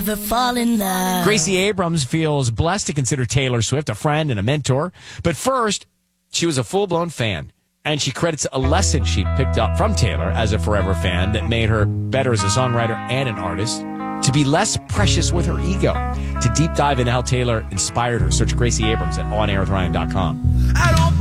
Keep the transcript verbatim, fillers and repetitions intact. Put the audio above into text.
Never fall in love. Gracie Abrams feels blessed to consider Taylor Swift a friend and a mentor. But first, she was a full-blown fan. And she credits a lesson she picked up from Taylor as a forever fan that made her better as a songwriter and an artist. To be less precious with her ego. To deep dive into how Taylor inspired her, search Gracie Abrams at on air with ryan dot com.